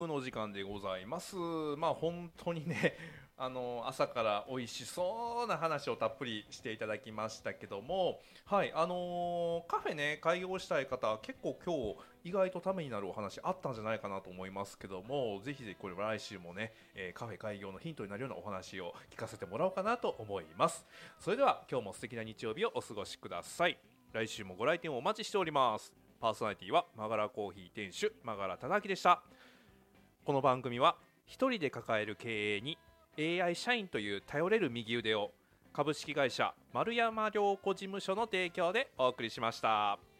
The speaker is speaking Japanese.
のお時間でございます。本当にね朝から美味しそうな話をたっぷりしていただきましたけども、はい、カフェね開業したい方結構今日意外とためになるお話あったんじゃないかなと思いますけども、ぜひぜひこれ来週もね、カフェ開業のヒントになるようなお話を聞かせてもらおうかなと思います。それでは今日も素敵な日曜日をお過ごしください。来週もご来店をお待ちしております。パーソナリティはマガラコーヒー店主マガラ忠明でした。この番組は一人で抱える経営に AI 社員という頼れる右腕を株式会社丸山良子事務所の提供でお送りしました。